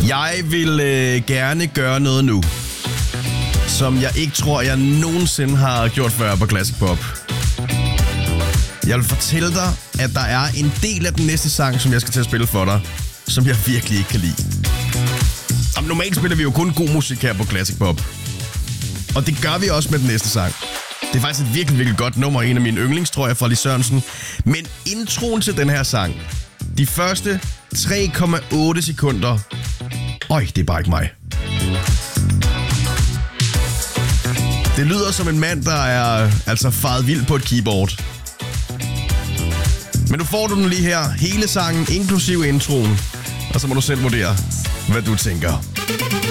Jeg vil gerne gøre noget nu, som jeg ikke tror, jeg nogensinde har gjort før på Classic Pop. Jeg vil fortælle dig, at der er en del af den næste sang, som jeg skal til at spille for dig, som jeg virkelig ikke kan lide. Jamen, normalt spiller vi jo kun god musik her på Classic Pop. Og det gør vi også med den næste sang. Det er faktisk et virkelig, virkelig godt nummer, en af mine yndlings, tror jeg, fra Lis Sørensen. Men introen til den her sang, de første 3,8 sekunder, det er bare ikke mig. Det lyder som en mand, der er faret vild på et keyboard. Men nu får du den lige her, hele sangen, inklusive introen. Og så må du selv vurdere, hvad du tænker.